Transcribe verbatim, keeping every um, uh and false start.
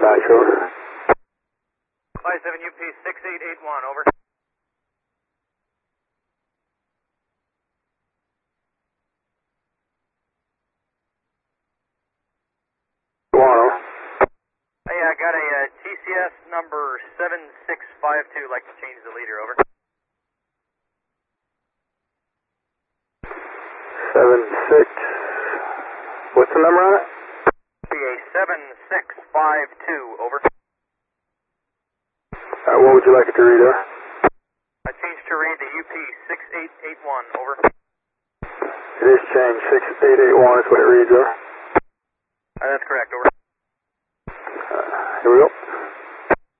dispatch, over. five seven U P six eight eight one, over. Guano. Hey, I got a uh, T C S number seven six five two, like to change the leader, over. seven six. What's the number on it? P A seven six five two, over. Uh, what would you like it to read, there? I changed to read the U P six eight eight one, over. It is changed, six eight eight one is what it reads, there. Uh, that's correct, over. Uh, here we go.